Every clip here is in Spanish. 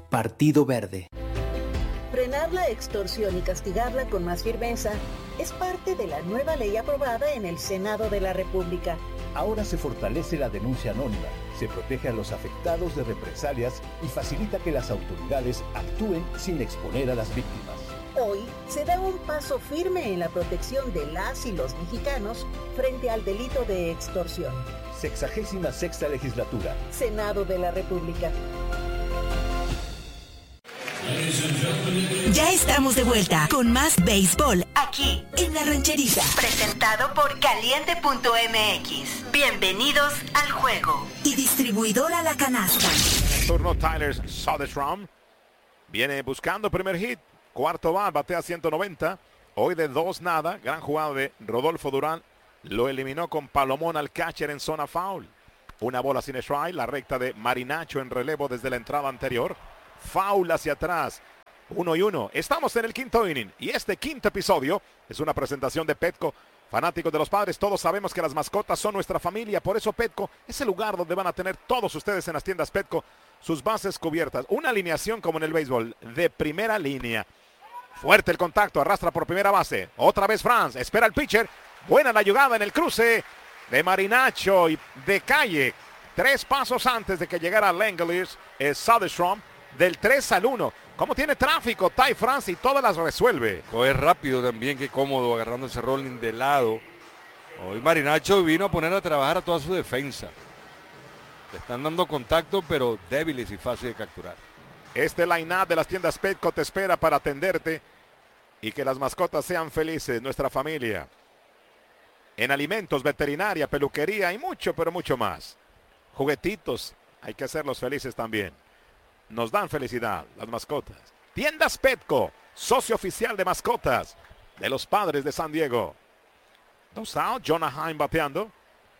Partido Verde. Frenar la extorsión y castigarla con más firmeza es parte de la nueva ley aprobada en el Senado de la República. Ahora se fortalece la denuncia anónima, se protege a los afectados de represalias y facilita que las autoridades actúen sin exponer a las víctimas. Hoy se da un paso firme en la protección de las y los mexicanos frente al delito de extorsión. 66ª Legislatura. Senado de la República. Ya estamos de vuelta con más béisbol aquí en La Rancherita. Presentado por Caliente.mx. Bienvenidos al juego. Y distribuidora La Canasta. Turno Tyler Soderstrom. Viene buscando primer hit. Cuarto va, batea 190. Hoy de 2-0. Gran jugada de Rodolfo Durán. Lo eliminó con Palomón al catcher en zona foul. Una bola sin strike. La recta de Marinacho en relevo desde la entrada anterior. Foul hacia atrás. 1-1. Estamos en el quinto inning. Y este quinto episodio es una presentación de Petco. Fanáticos de los Padres, todos sabemos que las mascotas son nuestra familia. Por eso Petco es el lugar donde van a tener todos ustedes en las tiendas Petco sus bases cubiertas. Una alineación como en el béisbol de primera línea. Fuerte el contacto, arrastra por primera base. Otra vez Franz, espera el pitcher. Buena la jugada en el cruce de Marinacho y de Calle. 3 pasos antes de que llegara Langeliers, Soderstrom, del 3-1. ¿Cómo tiene tráfico Ty France y todas las resuelve? Es rápido también, qué cómodo agarrando ese rolling de lado. Hoy Marinacho vino a poner a trabajar a toda su defensa. Le están dando contacto, pero débiles y fácil de capturar. Este line-up de las tiendas Petco te espera para atenderte y que las mascotas sean felices, nuestra familia. En alimentos, veterinaria, peluquería y mucho, pero mucho más. Juguetitos, hay que hacerlos felices también. Nos dan felicidad las mascotas. Tiendas Petco, socio oficial de mascotas de los Padres de San Diego. 2 out, Jonah Heim bateando.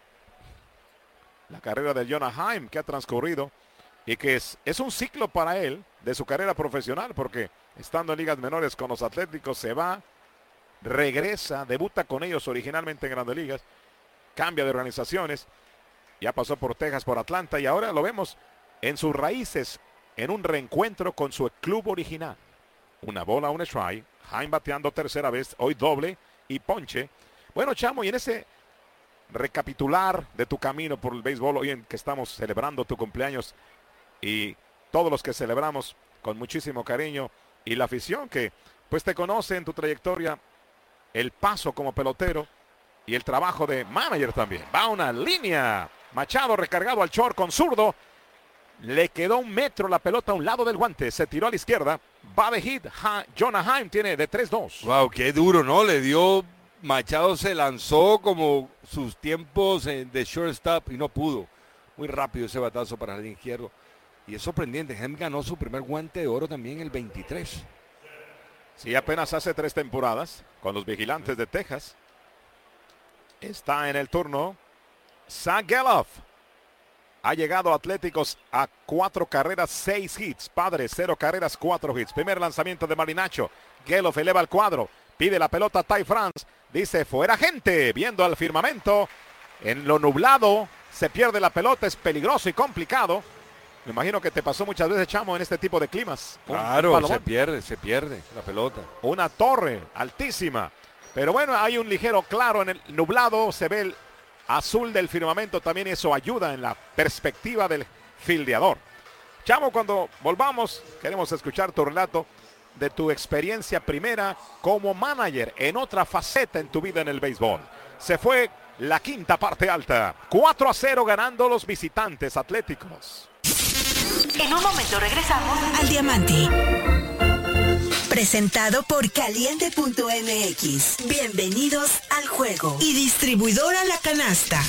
La carrera de Jonah Heim que ha transcurrido y que es un ciclo para él de su carrera profesional, porque estando en ligas menores con los Atléticos se va, regresa, debuta con ellos originalmente en Grandes Ligas, cambia de organizaciones, ya pasó por Texas, por Atlanta y ahora lo vemos en sus raíces, en un reencuentro con su club original. Una bola, un strike, Heim bateando tercera vez, hoy doble y ponche. Bueno, Chamo, y en ese recapitular de tu camino por el béisbol, hoy en que estamos celebrando tu cumpleaños y todos los que celebramos con muchísimo cariño y la afición que pues te conoce en tu trayectoria, el paso como pelotero y el trabajo de manager también. Va una línea, Machado recargado al short con zurdo, le quedó 1 metro la pelota a un lado del guante, se tiró a la izquierda, va de hit, Jonah Heim tiene de 3-2. Wow, qué duro, ¿no? Le dio, Machado se lanzó como sus tiempos de shortstop y no pudo. Muy rápido ese batazo para el izquierdo. Y es sorprendente, Heim ganó su primer guante de oro también en el 23. Sí, apenas hace 3 temporadas con los Vigilantes de Texas. Está en el turno Zach Geloff. Ha llegado Atléticos a 4 carreras, 6 hits. Padres, 0 carreras, 4 hits. Primer lanzamiento de Marinacho. Geloff eleva el cuadro. Pide la pelota a Ty France. Dice, fuera gente. Viendo al firmamento. En lo nublado se pierde la pelota. Es peligroso y complicado. Me imagino que te pasó muchas veces, Chamo, en este tipo de climas. Claro, se pierde la pelota. Una torre altísima. Pero bueno, hay un ligero claro en el nublado. Se ve el azul del firmamento también, eso ayuda en la perspectiva del fildeador. Chamo, cuando volvamos, queremos escuchar tu relato de tu experiencia primera como manager en otra faceta en tu vida en el béisbol. Se fue la quinta parte alta, 4-0 ganando los visitantes Atléticos. En un momento regresamos al Diamante. Presentado por Caliente.mx. Bienvenidos al juego. Y distribuidora La Canasta.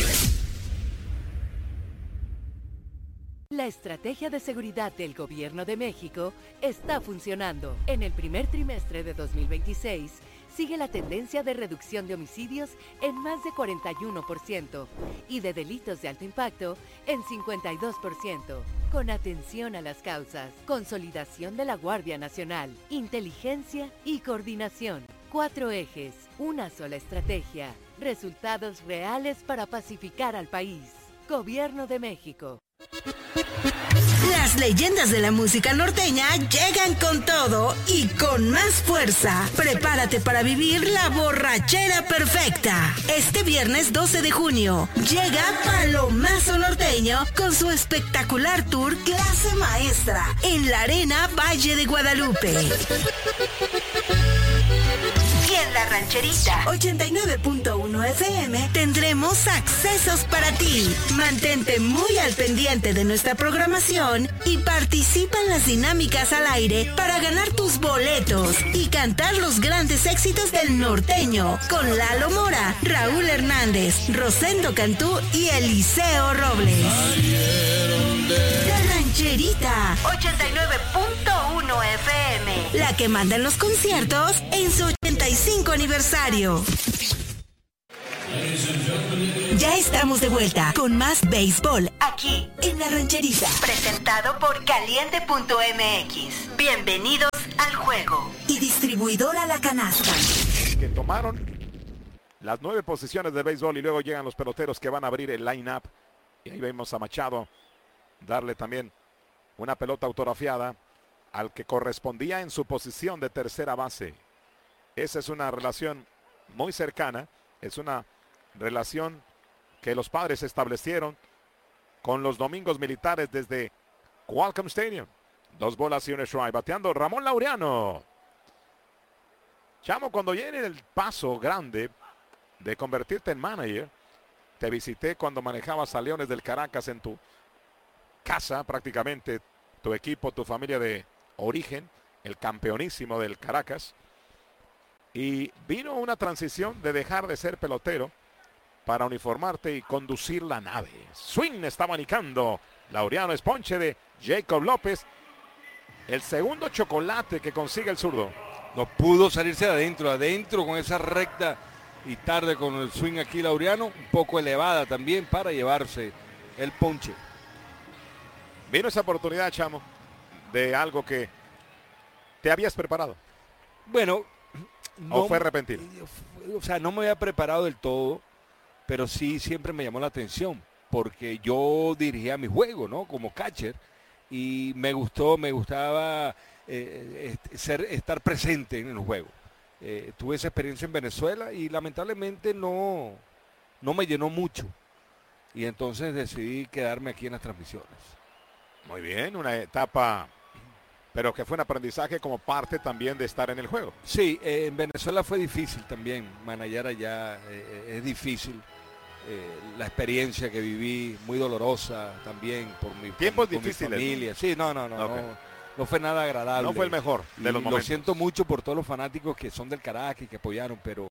La estrategia de seguridad del Gobierno de México está funcionando. En el primer trimestre de 2026, sigue la tendencia de reducción de homicidios en más de 41% y de delitos de alto impacto en 52%. Con atención a las causas, consolidación de la Guardia Nacional, inteligencia y coordinación. 4 ejes, una sola estrategia, resultados reales para pacificar al país. Gobierno de México. Las leyendas de la música norteña llegan con todo y con más fuerza. Prepárate para vivir la borrachera perfecta. Este viernes 12 de junio llega Palomazo Norteño con su espectacular tour Clase Maestra en la Arena Valle de Guadalupe. Y en la Rancherita 89.1 FM tendremos accesos para ti. Mantente muy al pendiente de nuestra programación y participa en las dinámicas al aire para ganar tus boletos y cantar los grandes éxitos del norteño con Lalo Mora, Raúl Hernández, Rosendo Cantú y Eliseo Robles. La Rancherita 89.1 FM, la que manda en los conciertos en su 85 aniversario. Ya estamos de vuelta con más béisbol aquí en La Rancherita. Presentado por Caliente.mx. Bienvenidos al juego. Y distribuidora La Canasta. Que tomaron las 9 posiciones del béisbol y luego llegan los peloteros que van a abrir el line-up. Y ahí vemos a Machado darle también una pelota autografiada al que correspondía en su posición de tercera base. Esa es una relación muy cercana, es una relación que los padres establecieron con los domingos militares desde Qualcomm Stadium. 2 bolas y un strike, bateando Ramón Laureano. Chamo, cuando viene el paso grande de convertirte en manager, te visité cuando manejabas a Leones del Caracas en tu casa, prácticamente tu equipo, tu familia de origen, el campeonísimo del Caracas. Y vino una transición de dejar de ser pelotero para uniformarte y conducir la nave. Swing está abanicando. Laureano es ponche de Jacob López. El segundo chocolate que consigue el zurdo. No pudo salirse de adentro con esa recta y tarde con el swing aquí Laureano, un poco elevada también para llevarse el ponche. Vino esa oportunidad, Chamo, de algo que te habías preparado. Bueno, ¿o fue repentino? O sea, no me había preparado del todo, pero sí siempre me llamó la atención, porque yo dirigía mi juego, ¿no? Como catcher, y me gustaba estar presente en el juego. Tuve esa experiencia en Venezuela y lamentablemente no me llenó mucho. Y entonces decidí quedarme aquí en las transmisiones. Muy bien, una etapa, pero que fue un aprendizaje como parte también de estar en el juego. Sí, en Venezuela fue difícil también, manejar allá es difícil. La experiencia que viví, muy dolorosa también por mi familia. Sí, no fue nada agradable. No fue el mejor de los momentos. Lo siento mucho por todos los fanáticos que son del Caracas y que apoyaron, pero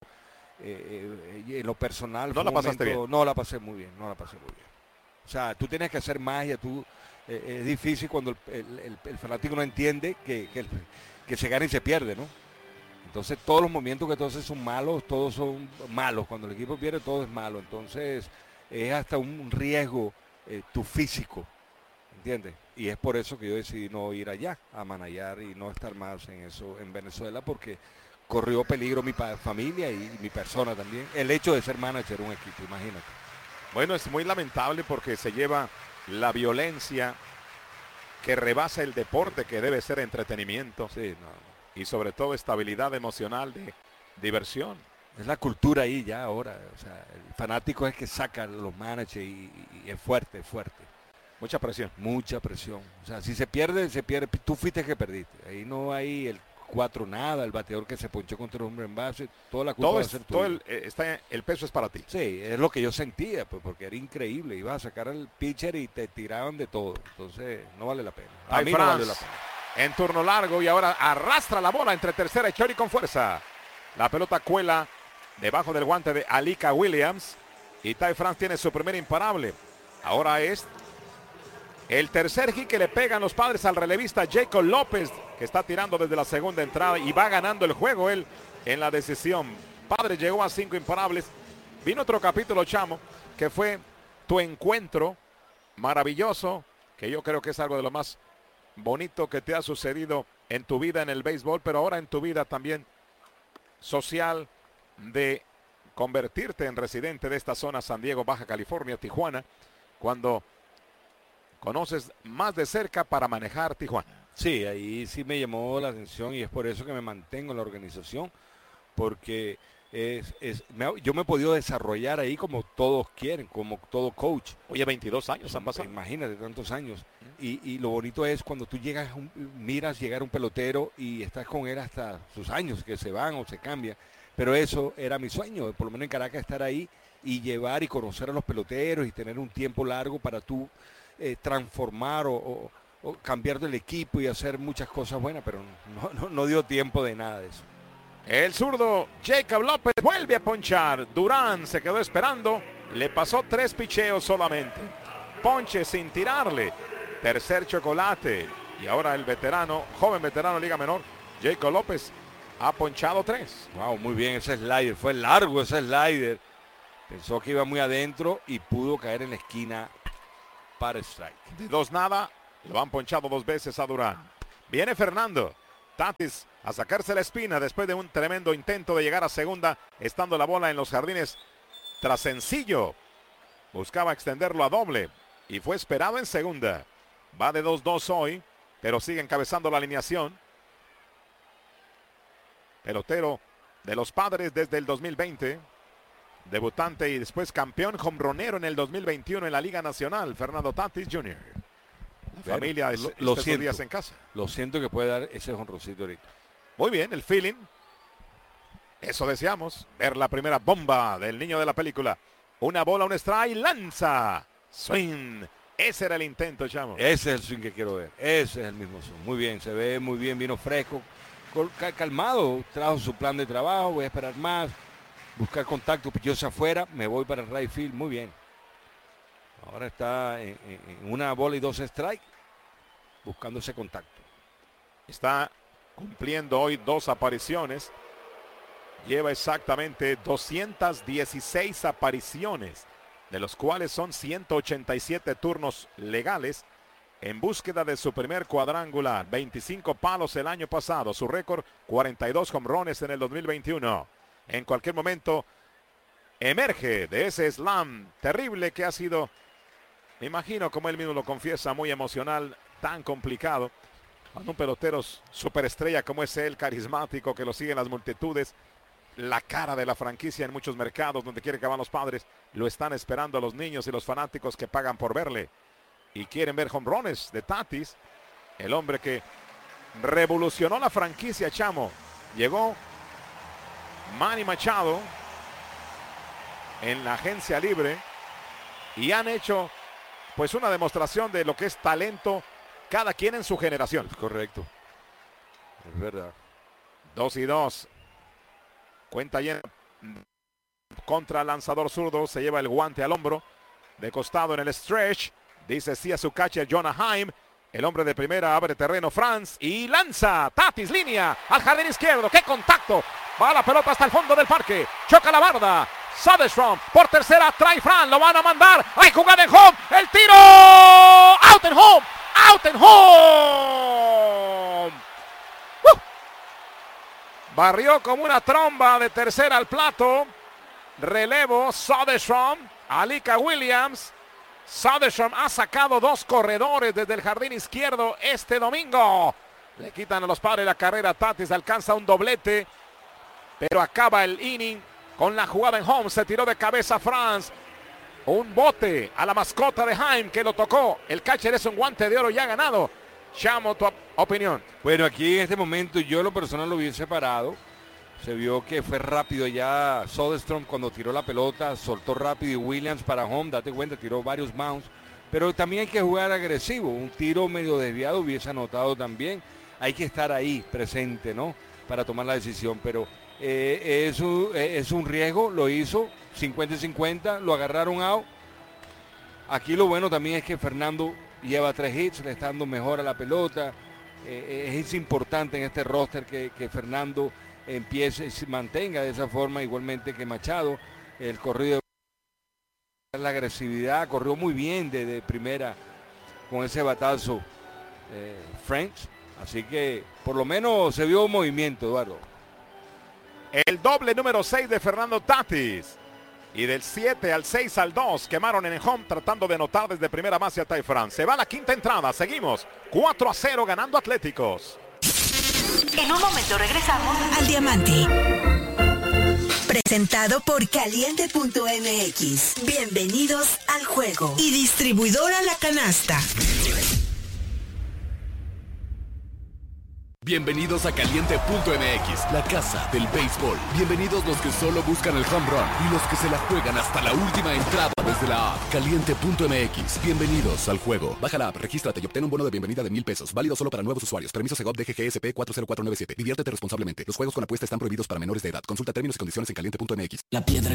en lo personal no la pasaste bien. No la pasé muy bien. O sea, tú tienes que hacer magia, es difícil cuando el fanático no entiende que se gana y se pierde, ¿no? Entonces todos los movimientos que todos son malos, todos son malos. Cuando el equipo pierde, todo es malo. Entonces es hasta un riesgo tu físico, ¿entiendes? Y es por eso que yo decidí no ir allá a manallar y no estar más en eso en Venezuela, porque corrió peligro mi familia y mi persona también. El hecho de ser manager de un equipo, imagínate. Bueno, es muy lamentable porque se lleva la violencia que rebasa el deporte, que debe ser entretenimiento. Sí, y sobre todo estabilidad emocional de diversión. Es la cultura ahí ya ahora. O sea, el fanático es que saca los managers y es fuerte. Mucha presión. Mucha presión. O sea, si se pierde. Tú fuiste que perdiste. Ahí no hay el 4 nada, el bateador que se ponchó contra el hombre en base, toda la culpa va a ser tuya. El peso es para ti. Sí, es lo que yo sentía, pues, porque era increíble. Ibas a sacar al pitcher y te tiraban de todo. Entonces, no vale la pena. A mí no vale la pena. En turno largo y ahora arrastra la bola entre tercera y short y con fuerza. La pelota cuela debajo del guante de Alika Williams. Y Ty France tiene su primer imparable. Ahora es el tercer hit que le pegan los padres al relevista Jacob López, que está tirando desde la segunda entrada y va ganando el juego él en la decisión. Padre llegó a 5 imparables. Vino otro capítulo, Chamo, que fue tu encuentro maravilloso, que yo creo que es algo de lo más bonito que te ha sucedido en tu vida en el béisbol, pero ahora en tu vida también social, de convertirte en residente de esta zona, San Diego, Baja California, Tijuana, cuando conoces más de cerca para manejar Tijuana. Sí, ahí sí me llamó la atención y es por eso que me mantengo en la organización, porque yo me he podido desarrollar ahí como todos quieren, como todo coach. Oye, 22 años han pasado. Imagínate, tantos años. Y lo bonito es cuando tú miras llegar un pelotero y estás con él hasta sus años, que se van o se cambian. Pero eso era mi sueño, por lo menos en Caracas estar ahí y llevar y conocer a los peloteros y tener un tiempo largo para tú transformar o cambiar del equipo y hacer muchas cosas buenas, pero no dio tiempo de nada de eso. El zurdo Jacob López vuelve a ponchar. Durán se quedó esperando. Le pasó 3 picheos solamente. Ponche sin tirarle. Tercer chocolate. Y ahora el veterano, joven veterano Liga Menor, Jacob López, ha ponchado 3. Wow, muy bien ese slider. Fue largo ese slider. Pensó que iba muy adentro y pudo caer en la esquina para strike. De 2-0. Lo han ponchado 2 veces a Durán. Viene Fernando Tatis a sacarse la espina después de un tremendo intento de llegar a segunda, estando la bola en los jardines tras sencillo. Buscaba extenderlo a doble y fue esperado en segunda. Va de 2-2 hoy, pero sigue encabezando la alineación. Pelotero de los Padres desde el 2020. Debutante y después campeón jonronero en el 2021 en la Liga Nacional, Fernando Tatis Jr. La familia estos días en casa. Lo siento que puede dar ese jonroncito ahorita. Muy bien, el feeling. Eso deseamos. Ver la primera bomba del niño de la película. Una bola, un strike, lanza. Swing. Ese era el intento, chamo. Ese es el swing que quiero ver. Ese es el mismo swing. Muy bien, se ve muy bien, vino fresco. Calmado, trajo su plan de trabajo. Voy a esperar más. Buscar contacto, pichos afuera. Me voy para el right field. Muy bien. Ahora está en una bola y 2 strikes. Buscando ese contacto. Está cumpliendo hoy 2 apariciones. Lleva exactamente 216 apariciones, de los cuales son 187 turnos legales, en búsqueda de su primer cuadrangular. 25 palos el año pasado. Su récord, 42 jonrones en el 2021. En cualquier momento emerge de ese slam terrible que ha sido, me imagino, como él mismo lo confiesa, muy emocional, tan complicado. Cuando un pelotero superestrella como es él, carismático, que lo siguen las multitudes, la cara de la franquicia en muchos mercados donde quiere que van los Padres, lo están esperando los niños y los fanáticos que pagan por verle y quieren ver jonrones de Tatis, el hombre que revolucionó la franquicia, chamo. Llegó Manny Machado en la agencia libre y han hecho pues una demostración de lo que es talento cada quien en su generación. Es correcto. Es verdad. 2-2. Cuenta llena contra el lanzador zurdo. Se lleva el guante al hombro. De costado en el stretch. Dice sí a su catcher Jonah Heim. El hombre de primera abre terreno Franz. Y lanza. Tatis línea al jardín izquierdo. ¡Qué contacto! Va la pelota hasta el fondo del parque. Choca la barda. Soderstrom por tercera. Trae Fran. Lo van a mandar. Hay jugada en home. El tiro. Out en home. Out and home. Barrió como una tromba de tercera al plato. Relevo Soderstrom. Alika Williams. Soderstrom ha sacado 2 corredores desde el jardín izquierdo este domingo. Le quitan a los Padres la carrera. Tatis alcanza un doblete, pero acaba el inning con la jugada en home. Se tiró de cabeza Franz. Un bote a la mascota de Heim que lo tocó. El catcher es un guante de oro y ha ganado. Chamo, tu opinión. Bueno, aquí en este momento yo lo personal lo hubiese parado. Se vio que fue rápido ya Soderstrom cuando tiró la pelota, soltó rápido y Williams para home, date cuenta, tiró varios mounts. Pero también hay que jugar agresivo. Un tiro medio desviado hubiese anotado también. Hay que estar ahí presente, ¿no? Para tomar la decisión. Pero es un riesgo, lo hizo. 50-50, lo agarraron out. Aquí lo bueno también es que Fernando lleva 3 hits, le está dando mejor a la pelota. Es importante en este roster que Fernando empiece y se mantenga de esa forma, igualmente que Machado. El corrido, la agresividad, corrió muy bien de primera con ese batazo Franks. Así que por lo menos se vio un movimiento, Eduardo. El doble número 6 de Fernando Tatis. Y del 7 al 6 al 2 quemaron en el home tratando de anotar desde primera base a Ty France. Se va la quinta entrada, seguimos 4-0 ganando Atléticos. En un momento regresamos al Diamante. Presentado por Caliente.mx. Bienvenidos al juego. Y distribuidora La Canasta. Bienvenidos a Caliente.mx, la casa del béisbol. Bienvenidos los que solo buscan el home run y los que se la juegan hasta la última entrada desde la app. Caliente.mx, bienvenidos al juego. Baja la app, regístrate y obtén un bono de bienvenida de $1,000. Válido solo para nuevos usuarios. Permiso Segov DGGSP 40497. Diviértete responsablemente. Los juegos con apuesta están prohibidos para menores de edad. Consulta términos y condiciones en Caliente.mx. La piedra